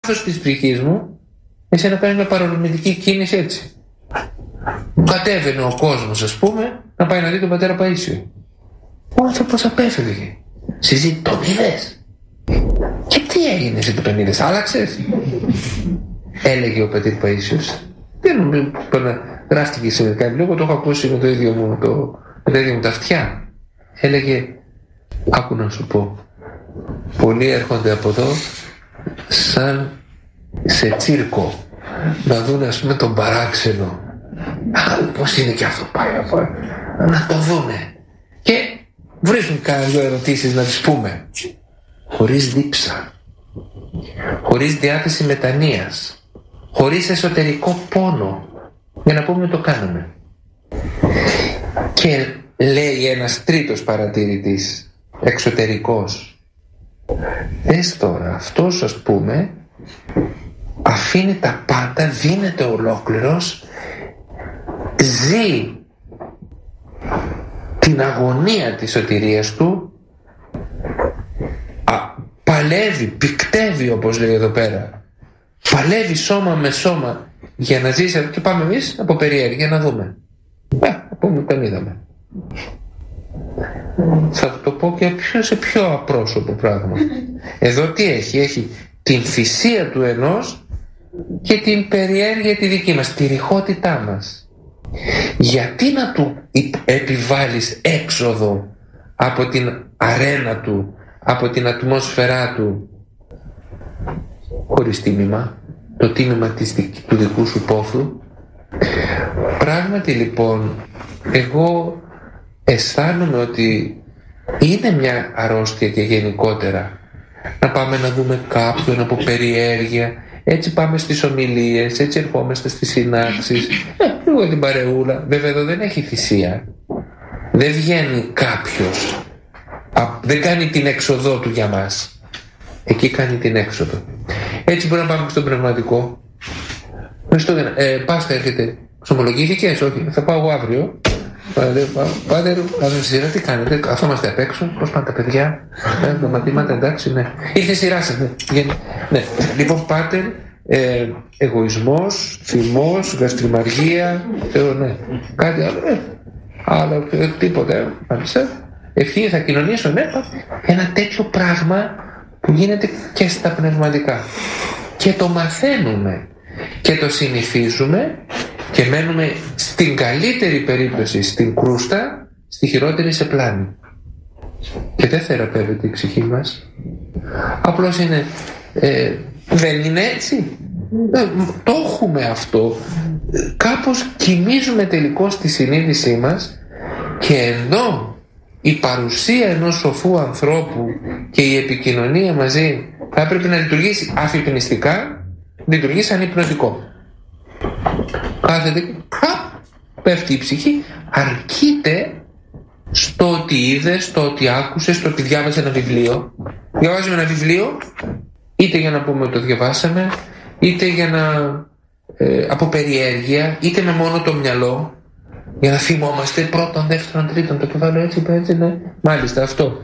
βάθος της ψυχής μου, εσύ να κάνει μια παρορμητική κίνηση έτσι. Κατέβαινε ο κόσμος, ας πούμε, να πάει να δει τον πατέρα Παΐσιο. Ο άνθρωπος απέφευγε. Συζήτησε, τον είδες? Και τι έγινε εσύ, τον είδες? Άλλαξες? Έλεγε ο πατήρ Παΐσιος. Δεν νομίζω που γράφτηκε σε μερικά βιβλία, εγώ το έχω ακούσει με το ίδιο μου, με τα ίδια μου τα αυτιά. Έλεγε, άκου να σου πω, πολλοί έρχονται από εδώ σαν σε τσίρκο να δουν, ας πούμε, τον παράξενο. Πώς είναι και αυτό, πάει να το δούνε. Και βρίσκουν κάνα δυο ερωτήσεις να τις πούμε, χωρίς δίψα, χωρίς διάθεση μετανοίας, χωρίς εσωτερικό πόνο, για να πούμε το κάναμε. Και λέει ένας τρίτος παρατηρητής, εξωτερικός, δες τώρα, αυτός, ας πούμε, αφήνει τα πάντα, δίνεται ολόκληρος, ζει την αγωνία της σωτηρίας του, παλεύει, πικτεύει, όπως λέει εδώ πέρα, παλεύει σώμα με σώμα για να ζήσει. Και πάμε εμείς από περιέργεια να δούμε. Να πούμε, τον είδαμε. Θα το πω και σε πιο απρόσωπο πράγμα. Εδώ τι έχει? Έχει την θυσία του ενός και την περιέργεια τη δική μας, τη ρηχότητά μας. Γιατί να του επιβάλλεις έξοδο από την αρένα του, από την ατμόσφαιρά του, χωρίς τίμημα, το τίμημα του δικού σου πόθου? Πράγματι λοιπόν, εγώ αισθάνομαι ότι είναι μια αρρώστια και γενικότερα να πάμε να δούμε κάποιον από περιέργεια. Έτσι πάμε στις ομιλίες, έτσι ερχόμαστε στις συνάξεις, λίγο την παρεούλα. Βέβαια εδώ δεν έχει θυσία. Δεν βγαίνει κάποιος, δεν κάνει την έξοδό του για μας. Εκεί κάνει την έξοδο. Έτσι μπορεί να πάμε στον πνευματικό. Πάσχα έρχεται, ξομολογήθηκες? Όχι, θα πάω εγώ αύριο. Πάτερ, σειρά τι κάνετε? Καθόμαστε απ' έξω. Πώς πάνε τα παιδιά? Τα μαθήματα, εντάξει, ναι. Ήρθε η σειρά σας, ναι. Λοιπόν, πάτερ, εγωισμός, θυμός, γαστριμαργία, ναι. Κάτι άλλο, τίποτα. Ευχή, θα κοινωνήσω, ναι. Ένα τέτοιο πράγμα που γίνεται και στα πνευματικά. Και το μαθαίνουμε και το συνηθίζουμε και μένουμε στην καλύτερη περίπτωση στην κρούστα, στη χειρότερη σε πλάνη. Και δεν θεραπεύεται η ψυχή μας. Απλώς είναι, δεν είναι έτσι. Το έχουμε αυτό. Κάπως κοιμίζουμε τελικώς τη συνείδησή μας, και ενώ η παρουσία ενός σοφού ανθρώπου και η επικοινωνία μαζί θα έπρεπε να λειτουργήσει αφυπνιστικά, λειτουργεί σαν υπνοτικό. Κάθεται και πέφτει η ψυχή, αρκείται στο ότι είδε, στο ότι άκουσε, στο ότι διάβασε ένα βιβλίο. Διαβάζουμε ένα βιβλίο, είτε για να πούμε ότι το διαβάσαμε, είτε για να από περιέργεια, είτε με μόνο το μυαλό, για να θυμόμαστε πρώτον, δεύτερον, τρίτον, το κεφάλαιο έτσι, ναι, μάλιστα αυτό.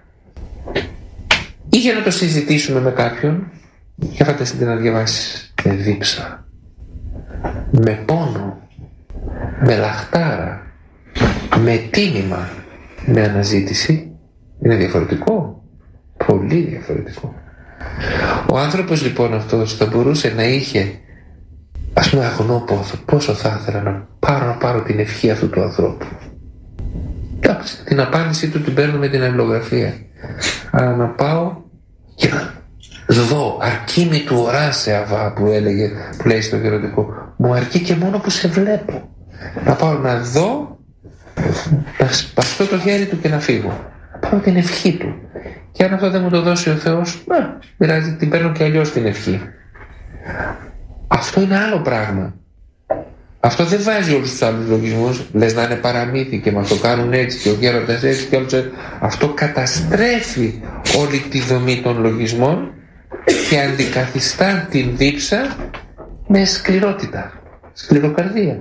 Ή για να το συζητήσουμε με κάποιον. Για φανταστείτε να διαβάσεις με δίψα, με πόνο, με λαχτάρα, με τίμημα, με αναζήτηση. Είναι διαφορετικό, πολύ διαφορετικό. Ο άνθρωπος λοιπόν αυτός θα μπορούσε να είχε, ας πούμε, αγνό πόθο. Πόσο θα ήθελα να πάρω την ευχή αυτού του ανθρώπου. Εντάξει, την απάντησή του την παίρνω με την αλληλογραφία. Αλλά να πάω και να δω, αρκεί μη του οράσε αβά που λέει στο γεροντικό, μου αρκεί και μόνο που σε βλέπω. Να πάω να δω, να σπαστώ το χέρι του και να φύγω. Να πάω την ευχή του. Και αν αυτό δεν μου το δώσει ο Θεός, πειράζει, την παίρνω και αλλιώς την ευχή. Αυτό είναι άλλο πράγμα. Αυτό δεν βάζει όλους τους άλλους λογισμούς. Λες να είναι παραμύθι και μας το κάνουν έτσι και ο γέροντας έτσι και όλους έτσι. Αυτό καταστρέφει όλη τη δομή των λογισμών και αντικαθιστά την δίψα με σκληρότητα, σκληροκαρδία.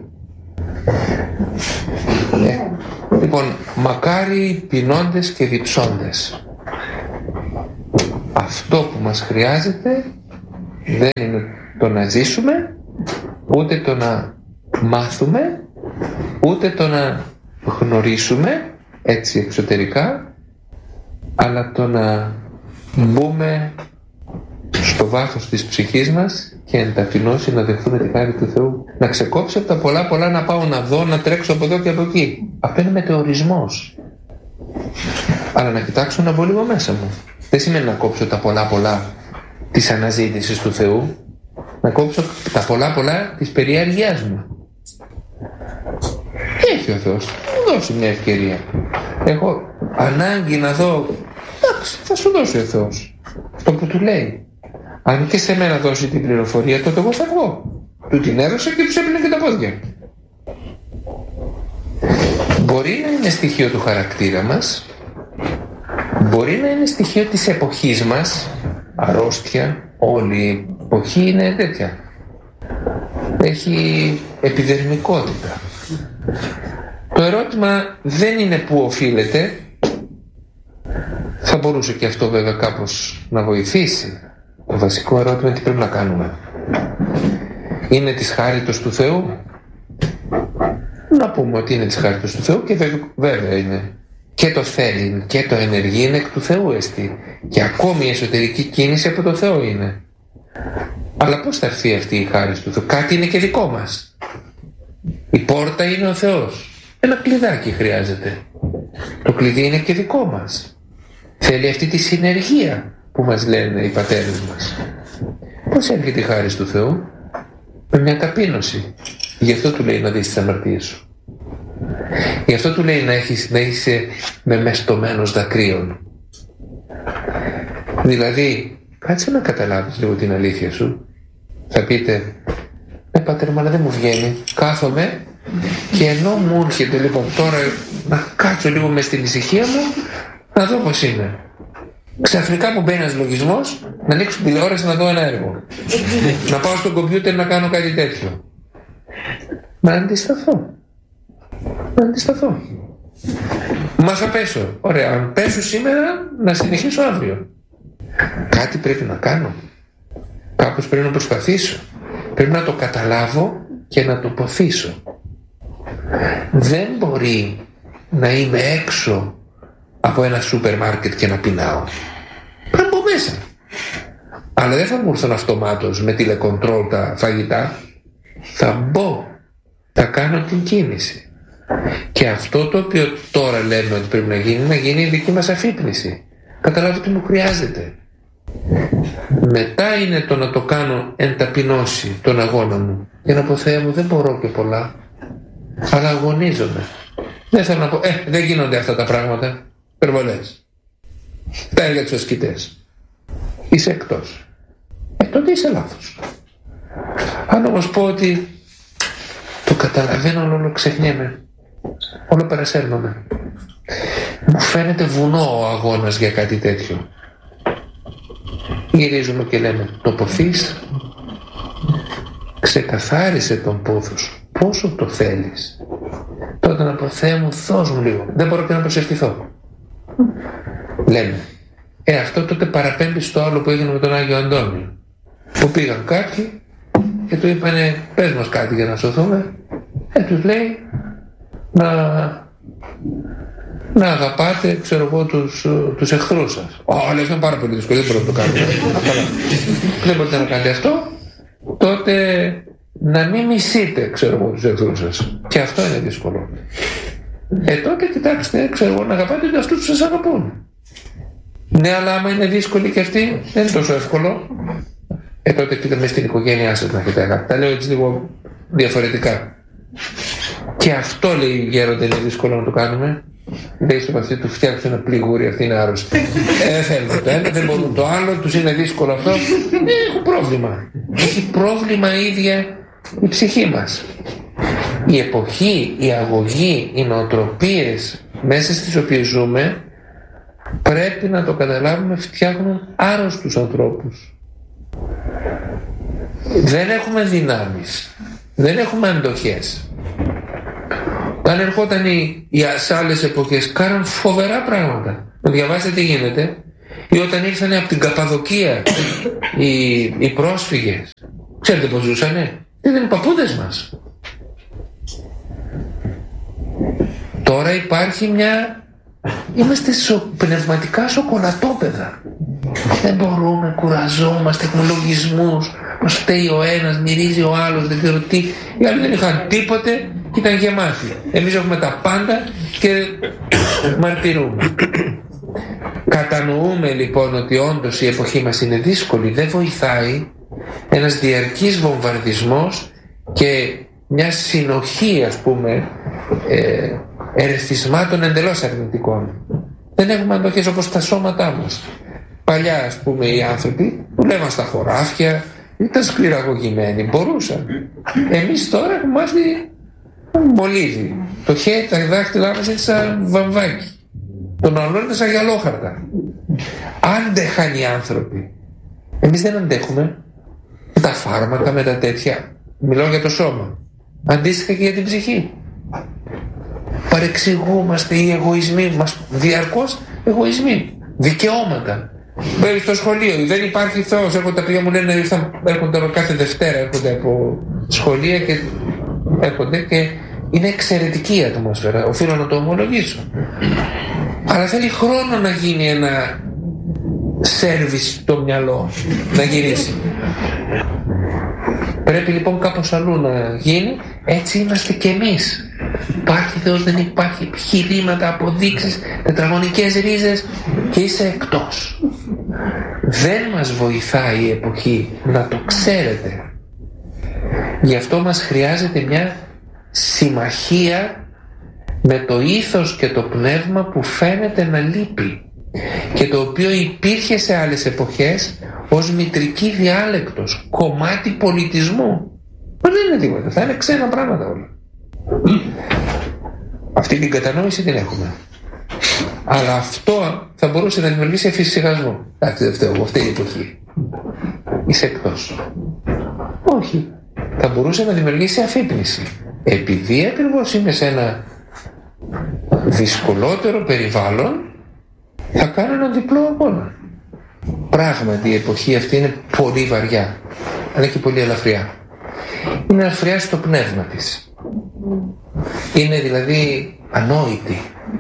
Λοιπόν, μακάρι πεινώντες και διψώντες. Αυτό που μας χρειάζεται Δεν είναι το να ζήσουμε, ούτε το να μάθουμε, ούτε το να γνωρίσουμε έτσι εξωτερικά, αλλά το να μπούμε στο βάθος της ψυχής μας και εν ταπεινώσει να δεχθούμε τη χάρη του Θεού. Να ξεκόψω από τα πολλά να πάω να δω, να τρέξω από εδώ και από εκεί. Αυτό είναι μετεωρισμός. Αλλά να κοιτάξω να μπω λίγο μέσα μου. Δεν σημαίνει να κόψω τα πολλά της αναζήτησης του Θεού. Να κόψω τα πολλά της περιέργειάς μου. Έχει ο Θεός, μου δώσει μια ευκαιρία. Έχω ανάγκη να δω. Εντάξει, θα σου δώσει ο Θεός αυτό που του λέει. Αν και σε μένα δώσει την πληροφορία, τότε εγώ θα βγω. Του την έδωσα και τους έπαιρνε και τα πόδια. Μπορεί να είναι στοιχείο του χαρακτήρα μας, μπορεί να είναι στοιχείο της εποχής μας, αρρώστια, όλη η εποχή είναι τέτοια. Έχει επιδερμικότητα. Το ερώτημα δεν είναι πού οφείλεται. Θα μπορούσε και αυτό βέβαια κάπως να βοηθήσει. Το βασικό ερώτημα είναι τι πρέπει να κάνουμε. Είναι της χάριτος του Θεού? Να πούμε ότι είναι της χάριτος του Θεού και βέβαια είναι. Και το θέλει και το ενεργεί είναι εκ του Θεού εστί. Και ακόμη η εσωτερική κίνηση από το Θεό είναι. Αλλά πώς θα έρθει αυτή η χάρη του Θεού? Κάτι είναι και δικό μας. Η πόρτα είναι ο Θεός. Ένα κλειδάκι χρειάζεται. Το κλειδί είναι και δικό μας. Θέλει αυτή τη συνεργία που μας λένε οι πατέρες μας. Πώς έρχεται η χάρη του Θεού? Με μια ταπείνωση. Γι' αυτό του λέει να δεις τις αμαρτίες σου. Γι' αυτό του λέει να είσαι με μεστομένος δακρύων. Δηλαδή, κάτσε να καταλάβεις λίγο την αλήθεια σου. Θα πείτε, πατέρα μου, αλλά δεν μου βγαίνει. Κάθομαι και ενώ μου έρχεται λοιπόν τώρα να κάτσω λίγο μες στην ησυχία μου, να δω πως είναι. Ξαφνικά μου μπαίνει ένας λογισμός, να ανοίξω την τηλεόραση να δω ένα έργο. Να πάω στο κομπιούτερ να κάνω κάτι τέτοιο. Μα αντισταθώ. Μα θα πέσω. Ωραία, αν πέσω σήμερα, να συνεχίσω αύριο. Κάτι πρέπει να κάνω. Κάπως πρέπει να προσπαθήσω. Πρέπει να το καταλάβω και να το ποθήσω. Δεν μπορεί να είμαι έξω από ένα σούπερ μάρκετ και να πεινάω. Πρέπει να μπω μέσα. Αλλά δεν θα μου έρθουν αυτομάτως με τηλεκοντρόλ τα φαγητά. Θα μπω. Θα κάνω την κίνηση. Και αυτό το οποίο τώρα λέμε ότι πρέπει να γίνει η δική μας αφύπνιση. Καταλάβω τι μου χρειάζεται. Μετά είναι το να το κάνω εν ταπεινώσει τον αγώνα μου. Για να πω, Θεέ μου, δεν μπορώ και πολλά, αλλά αγωνίζομαι. Δεν θέλω να πω, δεν γίνονται αυτά τα πράγματα. Υπερβολές. Τα έργα τους ασκητές. Είσαι εκτός. Τότε είσαι λάθος. Αν όμως πω ότι το καταλαβαίνω, όλο ξεχνιέμαι, όλο παρασέρνομαι, μου φαίνεται βουνό ο αγώνας για κάτι τέτοιο, γυρίζουμε και λέμε, το ποθείς, ξεκαθάρισε τον πόθο σου, πόσο το θέλεις. Τότε να πω, Θεέ μου, δώσ' μου λίγο, δεν μπορώ και να προσευχηθώ. Λέμε, αυτό τότε παραπέμπει στο άλλο που έγινε με τον Άγιο Αντώνιο, που πήγαν κάποιοι και του είπανε, πες μας κάτι για να σωθούμε. Τους λέει να αγαπάτε, ξέρω εγώ, τους εχθρούς σας. Αλλά αυτό είναι πάρα πολύ δύσκολο, δεν μπορείτε να το κάνετε. Δεν μπορείτε να κάνετε αυτό. Τότε να μην μισείτε, ξέρω εγώ, τους εχθρούς σας. Και αυτό είναι δύσκολο. Τότε κοιτάξτε, ξέρω εγώ, να αγαπάτε και αυτούς που σας αγαπούν. Ναι, αλλά άμα είναι δύσκολοι και αυτοί, δεν είναι τόσο εύκολο. Τότε κοίταμε στην οικογένειά σας να έχετε αγάπη. Τα λέω έτσι λίγο διαφορετικά. Και αυτό, λέει, γέροντα, είναι δύσκολο να το κάνουμε. Λέει στο βαθύ του, φτιάξουν ένα πληγούρι, αυτή είναι άρρωστη. Δεν θέλουν το ένα, δεν μπορούν το άλλο, τους είναι δύσκολο αυτό. Έχουν πρόβλημα. Έχει πρόβλημα η ίδια η ψυχή μας. Η εποχή, η αγωγή, οι νοοτροπίες μέσα στις οποίες ζούμε, πρέπει να το καταλάβουμε, φτιάχνουν άρρωστους ανθρώπους. Δεν έχουμε δυνάμεις, δεν έχουμε αντοχές. Αν ερχόταν οι άλλες εποχές, κάναν φοβερά πράγματα. Να διαβάσετε τι γίνεται. Ή όταν ήρθανε από την Καπαδοκία οι πρόσφυγες, ξέρετε πως ζούσανε? Δεν είναι οι παππούδες μας. Τώρα υπάρχει είμαστε πνευματικά σοκολατόπεδα. Δεν μπορούμε, κουραζόμαστε, έχουμε λογισμούς, μας φταίει ο ένας, μυρίζει ο άλλος, δεν ξέρω τι. Οι άλλοι δεν είχαν τίποτε και ήταν γεμάτοι. Εμείς έχουμε τα πάντα και μαρτυρούμε. Κατανοούμε λοιπόν ότι όντως η εποχή μας είναι δύσκολη. Δεν βοηθάει ένας διαρκής βομβαρδισμός και μια συνοχή, ας πούμε, ερεθισμάτων εντελώς αρνητικών. Δεν έχουμε αντοχές όπως τα σώματά μας. Παλιά, ας πούμε, οι άνθρωποι δουλεύαν στα χωράφια, ήταν σκληραγωγημένοι, μπορούσαν. Εμείς τώρα έχουμε μάθει μολύβι. Το χέρι, τα δάχτυλά μας είναι σαν βαμβάκι. Τον άλλο είναι σαν γυαλόχαρτα. Άντεχαν οι άνθρωποι. Εμείς δεν αντέχουμε με τα φάρμακα, με τα τέτοια. Μιλάω για το σώμα. Αντίστοιχα και για την ψυχή. Παρεξηγούμαστε οι εγωισμοί μας, διαρκώς εγωισμοί. Δικαιώματα. Πρέπει στο σχολείο, δεν υπάρχει Θεός. Έρχονται τα παιδιά μου λένε, έρχονται κάθε Δευτέρα, έρχονται από σχολεία και έρχονται και είναι εξαιρετική η ατμόσφαιρα. Οφείλω να το ομολογήσω. Αλλά θέλει χρόνο να γίνει ένα σέρβις στο μυαλό, να γυρίσει. Πρέπει λοιπόν κάπως αλλού να γίνει. Έτσι είμαστε κι εμείς. Υπάρχει Θεός, δεν υπάρχει, επιχειρήματα, αποδείξεις, τετραγωνικές ρίζες και είσαι εκτός. Δεν μας βοηθάει η εποχή, να το ξέρετε. Γι' αυτό μας χρειάζεται μια συμμαχία με το ήθος και το πνεύμα που φαίνεται να λείπει και το οποίο υπήρχε σε άλλες εποχές ως μητρική διάλεκτος, κομμάτι πολιτισμού. Δεν είναι τίποτα, θα είναι ξένα πράγματα όλα. Αυτή την κατανόηση την έχουμε. Αλλά αυτό θα μπορούσε να δημιουργήσει εφησυχασμό. Εντάξει, δεν φταίω, αυτή η εποχή. Είσαι εκτός. Όχι. Θα μπορούσε να δημιουργήσει αφύπνιση. Επειδή ακριβώς είμαι σε ένα δυσκολότερο περιβάλλον, θα κάνω ένα διπλό αγώνα. Πράγματι η εποχή αυτή είναι πολύ βαριά, αλλά και πολύ ελαφριά. Είναι ελαφριά στο πνεύμα της. Είναι δηλαδή ανόητη.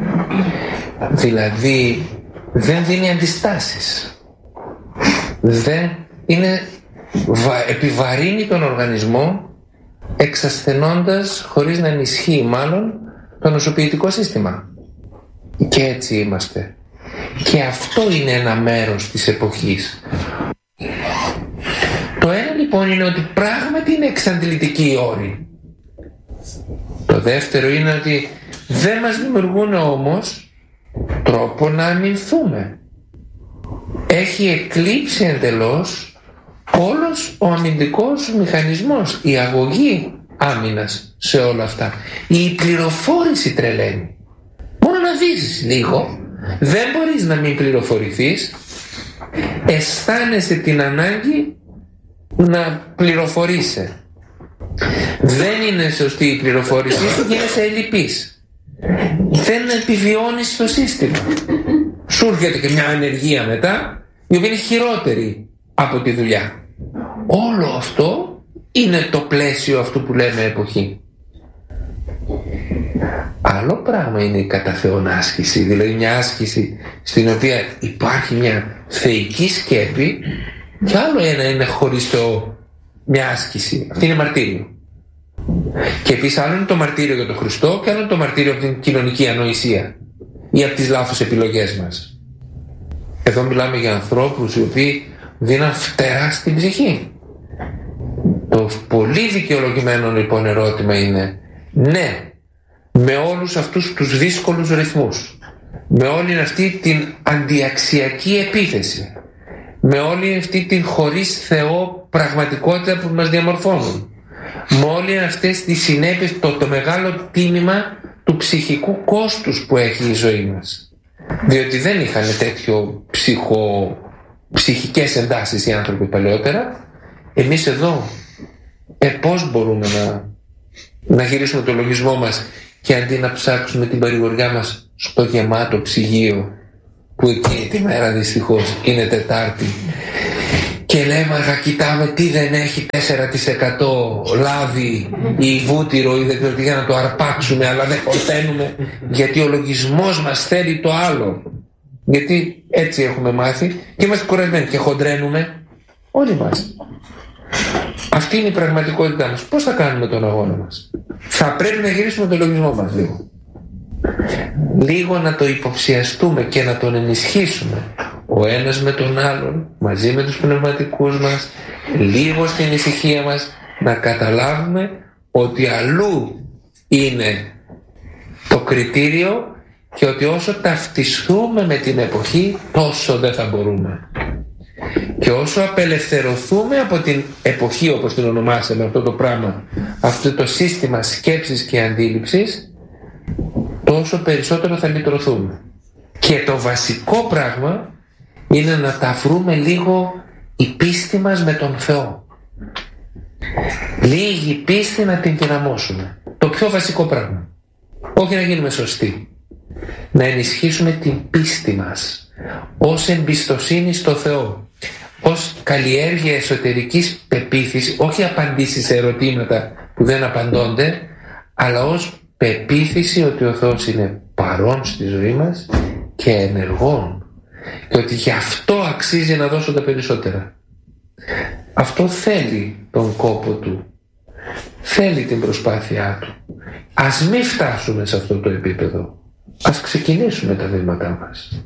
Δηλαδή δεν δίνει αντιστάσεις. Δεν είναι, επιβαρύνει τον οργανισμό, εξασθενώντας, χωρίς να ενισχύει μάλλον, το νοσοποιητικό σύστημα. Και έτσι είμαστε. Και αυτό είναι ένα μέρος της εποχής. Το ένα λοιπόν είναι ότι πράγματι είναι εξαντλητικοί οι όροι. Το δεύτερο είναι ότι δεν μας δημιουργούν όμως τρόπο να αμυνθούμε. Έχει εκλείψει εντελώς όλος ο αμυντικός μηχανισμός, η αγωγή άμυνας σε όλα αυτά. Η πληροφόρηση τρελαίνει. Μόνο να δεις λίγο, δεν μπορείς να μην πληροφορηθείς, αισθάνεσαι την ανάγκη να πληροφορείσαι. Δεν είναι σωστή η πληροφόρηση, γίνεσαι ελλειπής. Δεν επιβιώνεις το σύστημα. Σου έρχεται και μια ανεργία μετά, η οποία είναι χειρότερη από τη δουλειά. Όλο αυτό είναι το πλαίσιο αυτού που λέμε εποχή. Άλλο πράγμα είναι η κατά Θεόν άσκηση, δηλαδή μια άσκηση στην οποία υπάρχει μια θεϊκή σκέπη, και άλλο ένα είναι χωρίς Θεό μια άσκηση. Αυτή είναι μαρτύριο. Και επίσης άλλο είναι το μαρτύριο για τον Χριστό και άλλο είναι το μαρτύριο από την κοινωνική ανοησία ή από τις λάθος επιλογές μας. Εδώ μιλάμε για ανθρώπους οι οποίοι δίναν φτερά στην ψυχή. Το πολύ δικαιολογημένο λοιπόν ερώτημα είναι, ναι, με όλους αυτούς τους δύσκολους ρυθμούς, με όλη αυτή την αντιαξιακή επίθεση, με όλη αυτή την χωρίς Θεό πραγματικότητα που μας διαμορφώνουν, με όλες αυτές τις συνέπειες, το μεγάλο τίμημα του ψυχικού κόστους που έχει η ζωή μας. Διότι δεν είχαν τέτοιο ψυχικές εντάσεις οι άνθρωποι παλαιότερα. Εμείς εδώ πώς μπορούμε να γυρίσουμε το λογισμό μας και αντί να ψάξουμε την παρηγοριά μας στο γεμάτο ψυγείο, που εκείνη τη μέρα δυστυχώς είναι Τετάρτη και λέμε κοιτάμε τι δεν έχει 4% λάδι ή βούτυρο ή δεν ξέρω τι για να το αρπάξουμε, αλλά δεν χορταίνουμε γιατί ο λογισμός μας θέλει το άλλο, γιατί έτσι έχουμε μάθει και είμαστε κουρασμένοι και χοντρένουμε όλοι μας. Αυτή είναι η πραγματικότητά μας. Πώς θα κάνουμε τον αγώνα μας? Θα πρέπει να γυρίσουμε τον λογισμό μας λίγο να το υποψιαστούμε και να τον ενισχύσουμε ο ένας με τον άλλον, μαζί με τους πνευματικούς μας, λίγο στην ησυχία μας, να καταλάβουμε ότι αλλού είναι το κριτήριο και ότι όσο ταυτιστούμε με την εποχή τόσο δεν θα μπορούμε. Και όσο απελευθερωθούμε από την εποχή, όπως την ονομάσαμε αυτό το πράγμα, αυτό το σύστημα σκέψης και αντίληψης, τόσο περισσότερο θα λυτρωθούμε. Και το βασικό πράγμα είναι να τα βρούμε λίγο η πίστη μας με τον Θεό. Λίγη πίστη να την δυναμώσουμε. Το πιο βασικό πράγμα. Όχι να γίνουμε σωστοί. Να ενισχύσουμε την πίστη μας ως εμπιστοσύνη στο Θεό, ως καλλιέργεια εσωτερικής πεποίθησης, όχι απαντήσεις σε ερωτήματα που δεν απαντώνται, αλλά ως πεποίθηση ότι ο Θεός είναι παρόν στη ζωή μας και ενεργόν και ότι γι' αυτό αξίζει να δώσω τα περισσότερα. Αυτό θέλει τον κόπο του, θέλει την προσπάθειά του. Ας μην φτάσουμε σε αυτό το επίπεδο, ας ξεκινήσουμε τα βήματά μας.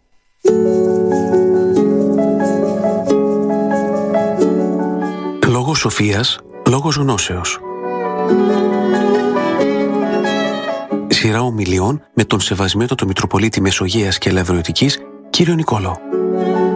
Λόγος σοφίας, λόγος γνώσεως. Σειρά ομιλιών με τον Σεβασμιότατο Μητροπολίτη Μεσογείας και Λευρωιτικής, κύριο Νικόλαο.